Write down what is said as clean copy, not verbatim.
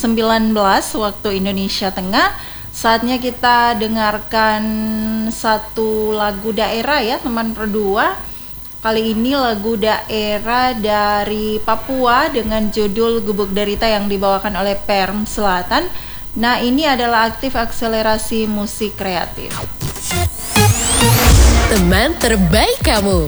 waktu Indonesia Tengah. Saatnya kita dengarkan satu lagu daerah ya teman berdua. Kali ini lagu daerah dari Papua dengan judul Gubuk Derita yang dibawakan oleh Perm Selatan. Nah, ini adalah aktif akselerasi musik kreatif. Teman terbaik kamu.